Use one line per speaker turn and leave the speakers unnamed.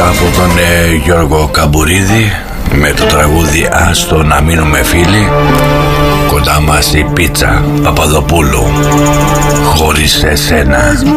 από τον Γιώργο Καμπουρίδη με το τραγούδι «Άστο να μείνουμε φίλοι». Κοντά μας η Πίτσα Παπαδοπούλου, «Χωρίς εσένα».